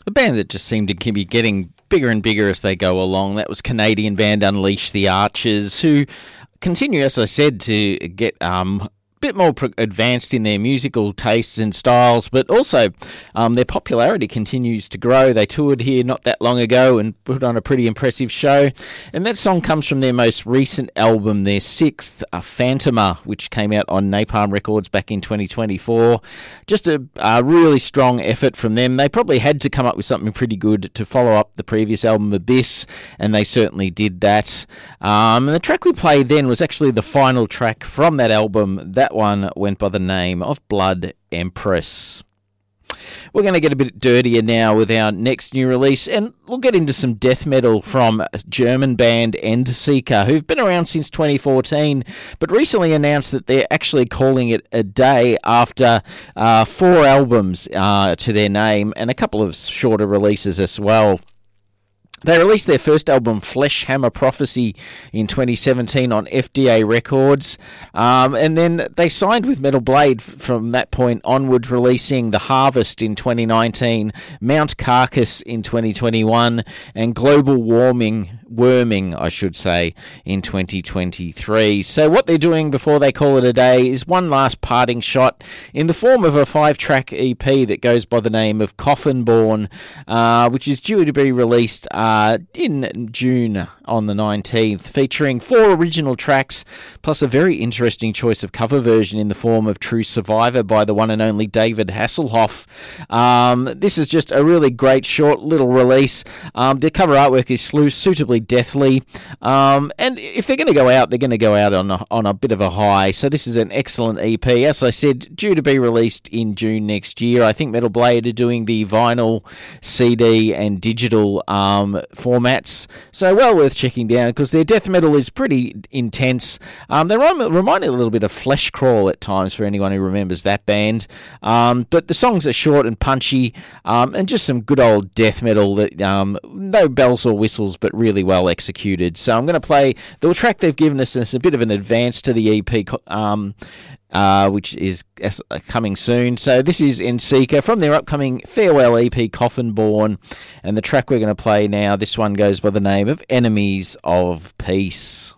A band that just seemed to be getting bigger and bigger as they go along. That was Canadian band Unleash the Archers, who continue, as I said, to get bit more advanced in their musical tastes and styles, but also their popularity continues to grow. They toured here not that long ago and put on a pretty impressive show, and that song comes from their most recent album, their sixth, Phantoma, which came out on Napalm Records back in 2024. Just a really strong effort from them. They probably had to come up with something pretty good to follow up the previous album, Abyss, and they certainly did that. And the track we played then was actually the final track from that album. That one went by the name of Blood Empress. We're going to get a bit dirtier now with our next new release, and we'll get into some death metal from German band Endseeker, who've been around since 2014, but recently announced that they're actually calling it a day after 4 albums to their name and a couple of shorter releases as well. They released their first album, Flesh Hammer Prophecy, in 2017 on FDA Records, and then they signed with Metal Blade from that point onwards, releasing The Harvest in 2019, Mount Carcass in 2021, and Global Worming, I should say, in 2023. So what they're doing before they call it a day is one last parting shot in the form of a 5-track EP that goes by the name of Coffinborn, which is due to be released in June on the 19th, featuring 4 original tracks, plus a very interesting choice of cover version in the form of True Survivor by the one and only David Hasselhoff. This is just a really great short little release. The cover artwork is suitably deathly, and if they're going to go out, they're going to go out on a bit of a high. So this is an excellent EP, as I said, due to be released in June next year. I think Metal Blade are doing the vinyl, CD and digital formats, so well worth checking down because their death metal is pretty intense. They remind me a little bit of Flesh Crawl at times, for anyone who remembers that band, but the songs are short and punchy, and just some good old death metal that no bells or whistles, but really well executed. So I'm going to play the track they've given us as a bit of an advance to the EP, which is coming soon. So this is Endseeker from their upcoming farewell EP, Coffinborn, and the track we're going to play now, this one goes by the name of Enemies of Peace.